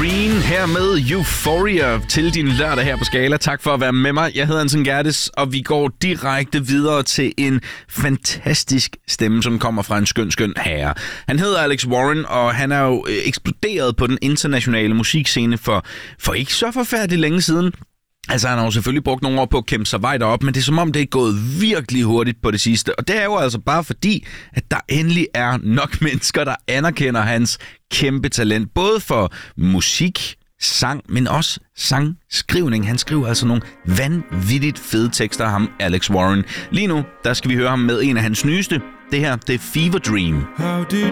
Green her med Euphoria til din lørdag her på Skala. Tak for at være med mig. Jeg hedder Anton Gerdes, og vi går direkte videre til en fantastisk stemme, som kommer fra en skøn herre. Han hedder Alex Warren, og han er jo eksploderet på den internationale musikscene for ikke så forfærdeligt længe siden. Altså, han har jo selvfølgelig brugt nogle år på at kæmpe sig vej derop, men det er som om, det er gået virkelig hurtigt på det sidste. Og det er jo altså bare fordi, at der endelig er nok mennesker, der anerkender hans kæmpe talent. Både for musik, sang, men også sangskrivning. Han skriver altså nogle vanvittigt fede tekster, ham Alex Warren. Lige nu, der skal vi høre ham med en af hans nyeste. Det her, det er Fever Dream. How did